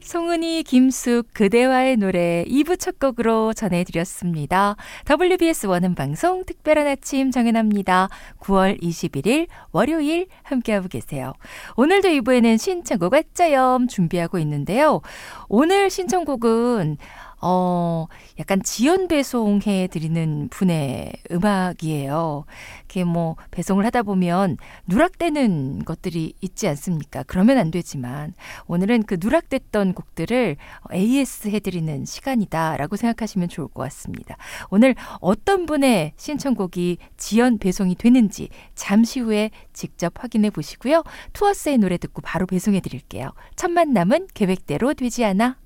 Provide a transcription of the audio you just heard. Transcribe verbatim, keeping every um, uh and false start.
송은이, 김숙, 그대와의 노래 이 부 첫 곡으로 전해드렸습니다. 더블유비에스 원음방송 특별한 아침 정연합니다. 구월 이십일일 월요일 함께하고 계세요. 오늘도 이 부에는 신청곡 어쩌염 준비하고 있는데요. 오늘 신청곡은 어, 약간 지연 배송해 드리는 분의 음악이에요. 그게 뭐 배송을 하다 보면 누락되는 것들이 있지 않습니까? 그러면 안 되지만 오늘은 그 누락됐던 곡들을 에이에스 해드리는 시간이다라고 생각하시면 좋을 것 같습니다. 오늘 어떤 분의 신청곡이 지연 배송이 되는지 잠시 후에 직접 확인해 보시고요. 투어스의 노래 듣고 바로 배송해 드릴게요. 첫 만남은 계획대로 되지 않아.